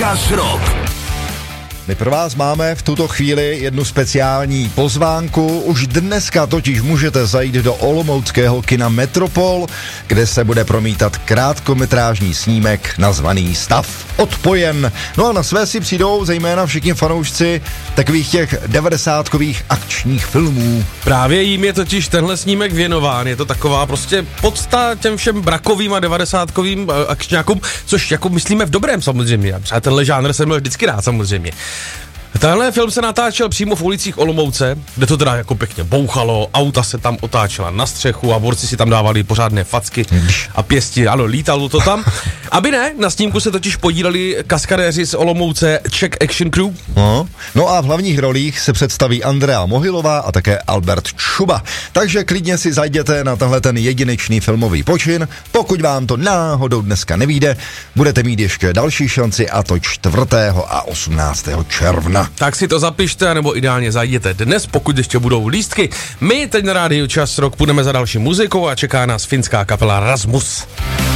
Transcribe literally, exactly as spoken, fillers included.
Čas rok. My pro vás máme v tuto chvíli jednu speciální pozvánku. Už dneska totiž můžete zajít do olomouckého kina Metropol, kde se bude promítat krátkometrážní snímek nazvaný Stav odpojen. No a na své si přijdou zejména všichni fanoušci takových těch devadesátkových akčních filmů. Právě jim je totiž tenhle snímek věnován. Je to taková prostě podsta těm všem brakovým a devadesátkovým akčňákům, což jako myslíme v dobrém samozřejmě. Třeba tenhle žánr jsem měl vždycky rád samozřejmě. Tenhle film se natáčel přímo v ulicích Olomouce, kde to teda jako pěkně bouchalo, auta se tam otáčela na střechu a borci si tam dávali pořádné facky a pěsti, ano, lítalo to tam. Aby ne, na snímku se totiž podíleli kaskadéři z Olomouce Czech Action Crew. No, no a v hlavních rolích se představí Andrea Mohylová a také Albert Čuba. Takže klidně si zajděte na tenhle ten jedinečný filmový počin. Pokud vám to náhodou dneska nevyjde, budete mít ještě další šanci, a to čtvrtého a osmnáctého června. Tak si to zapište, nebo ideálně zajděte dnes, pokud ještě budou lístky. My teď na rádiu Čas rok půjdeme za další muzikou a čeká nás finská kapela Rasmus.